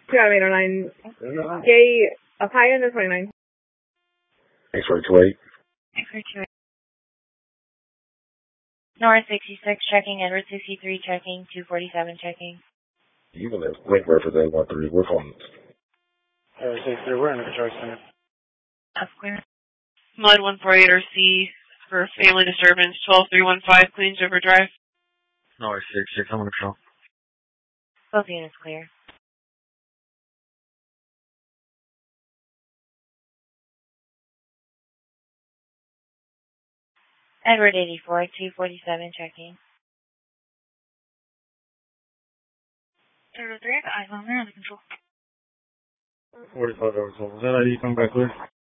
Adam 809. Gay, up high end of 29. Thanks for 28. Thanks for 28. North 66 checking, Edward 63 checking, 247 checking. You can have link reference 813. We're calling. Edward 63, we're in the control center. That's clear. Mud 148 RC for family disturbance, 12315 Queens River Drive. North 66, I'm in control. Both units clear. Edward 84, 247 checking. Edward 3, eyes on there, under control. 45 hours old. Is that ID coming back clear?